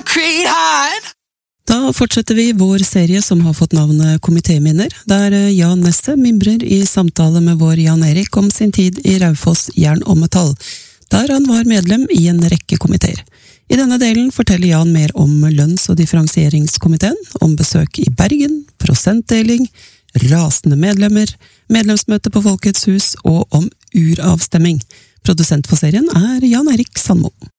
concrete hide. Da fortsetter vi vår serie som har fått navnet Komitéminner, der Jan Nesse mimrer i samtale med vår Jan Erik om sin tid i Raufoss Jern og Metall, der han var medlem i en rekke komiteer. I denne delen forteller Jan mer om lønns- og differensieringskomiteen, om besøk i Bergen, prosentdeling, rasende medlemmer, medlemsmøte på Folkets hus og om uravstemming. Produsent for serien er Jan Erik Sandmo.